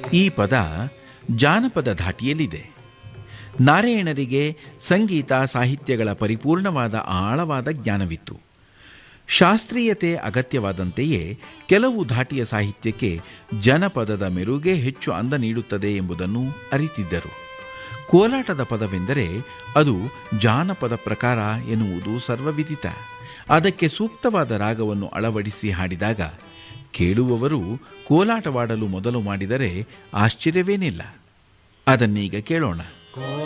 ಈ ಪದ ಜಾನಪದ ಧಾಟಿಯಲ್ಲಿದೆ. ನಾರಾಯಣರಿಗೆ ಸಂಗೀತ ಸಾಹಿತ್ಯಗಳ ಪರಿಪೂರ್ಣವಾದ ಆಳವಾದ ಜ್ಞಾನವಿತ್ತು. ಶಾಸ್ತ್ರೀಯತೆ ಅಗತ್ಯವಾದಂತೆಯೇ ಕೆಲವು ಧಾಟಿಯ ಸಾಹಿತ್ಯಕ್ಕೆ ಜನಪದದ ಮೆರುಗೇ ಹೆಚ್ಚು ಅಂದ ನೀಡುತ್ತದೆ ಎಂಬುದನ್ನು ಅರಿತಿದ್ದರು. ಕೋಲಾಟದ ಪದವೆಂದರೆ ಅದು ಜಾನಪದ ಪ್ರಕಾರ ಎನ್ನುವುದು ಸರ್ವವಿದಿತ. ಅದಕ್ಕೆ ಸೂಕ್ತವಾದ ರಾಗವನ್ನು ಅಳವಡಿಸಿ ಹಾಡಿದಾಗ ಕೇಳುವವರು ಕೋಲಾಟವಾಡಲು ಮೊದಲು ಮಾಡಿದರೆ ಆಶ್ಚರ್ಯವೇನಿಲ್ಲ. ಅದನ್ನೀಗ ಕೇಳೋಣ.